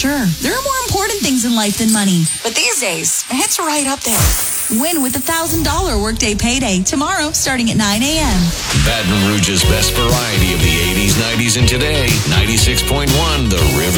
Sure, there are more important things in life than money. But these days, it's right up there. Win with $1,000 workday payday tomorrow starting at 9 a.m. Baton Rouge's best variety of the 80s, 90s, and today. 96.1 The River.